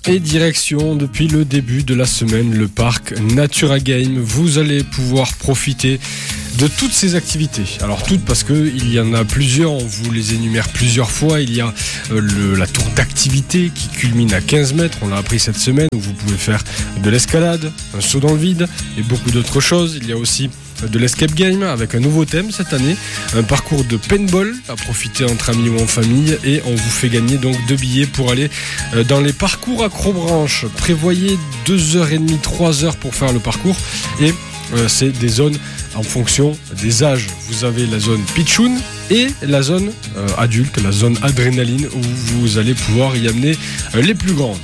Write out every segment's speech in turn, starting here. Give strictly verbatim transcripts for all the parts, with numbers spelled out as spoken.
Et direction, depuis le début de la semaine, le parc Natura Game. Vous allez pouvoir profiter de toutes ces activités. Alors toutes parce qu'il y en a plusieurs, on vous les énumère plusieurs fois. Il y a euh, le, la tour d'activité qui culmine à quinze mètres, on l'a appris cette semaine, où vous pouvez faire de l'escalade, un saut dans le vide et beaucoup d'autres choses. Il y a aussi de l'escape game avec un nouveau thème cette année, un parcours de paintball à profiter entre amis ou en famille, et on vous fait gagner donc deux billets pour aller dans les parcours acrobranche. Prévoyez deux heures trente, trois heures pour faire le parcours, et euh, c'est des zones en fonction des âges. Vous avez la zone pitchoun et la zone euh, adulte, la zone adrénaline, où vous allez pouvoir y amener euh, les plus grands.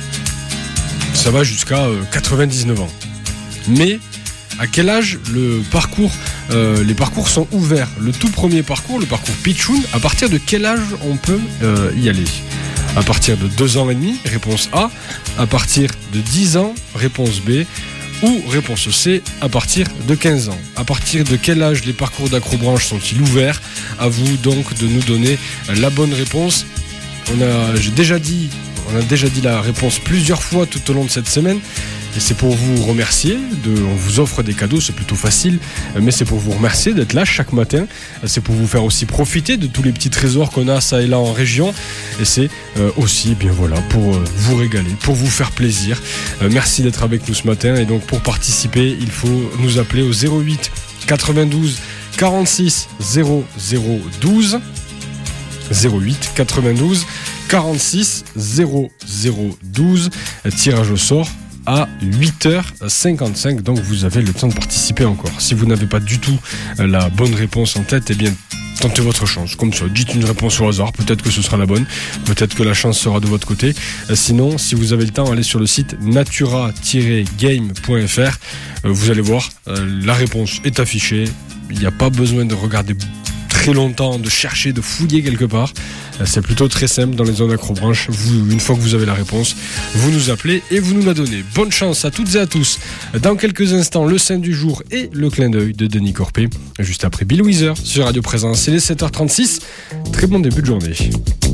Ça va jusqu'à euh, quatre-vingt-dix-neuf ans. Mais à quel âge le parcours, euh, les parcours sont ouverts? Le tout premier parcours, le parcours pitchoun, à partir de quel âge on peut euh, y aller? À partir de deux ans et demi, réponse A. À partir de dix ans, réponse B. Ou réponse C, à partir de quinze ans. À partir de quel âge les parcours d'acrobranche sont-ils ouverts? À vous donc de nous donner la bonne réponse. On a, j'ai déjà dit, on a déjà dit la réponse plusieurs fois tout au long de cette semaine. Et c'est pour vous remercier, de, on vous offre des cadeaux, c'est plutôt facile, mais c'est pour vous remercier d'être là chaque matin. C'est pour vous faire aussi profiter de tous les petits trésors qu'on a ça et là en région. Et c'est euh, aussi, eh bien voilà, pour euh, vous régaler, pour vous faire plaisir. Euh, merci d'être avec nous ce matin. Et donc pour participer, il faut nous appeler au zéro huit quatre-vingt-douze quarante-six zéro zéro douze. zéro huit quatre-vingt-douze quarante-six zéro zéro douze. Tirage au sort à huit heures cinquante-cinq, donc vous avez le temps de participer encore. Si vous n'avez pas du tout la bonne réponse en tête, eh bien tentez votre chance, comme ça, dites une réponse au hasard, peut-être que ce sera la bonne, peut-être que la chance sera de votre côté. Sinon, si vous avez le temps, allez sur le site natura tiret game point f r, vous allez voir, la réponse est affichée, il n'y a pas besoin de regarder très longtemps, de chercher, de fouiller quelque part. C'est plutôt très simple dans les zones acrobranche. Vous, une fois que vous avez la réponse, vous nous appelez et vous nous la donnez. Bonne chance à toutes et à tous. Dans quelques instants, le Saint du jour et le clin d'œil de Denis Corpé. Juste après Bill Weezer sur Radio Présence. C'est les sept heures trente-six. Très bon début de journée.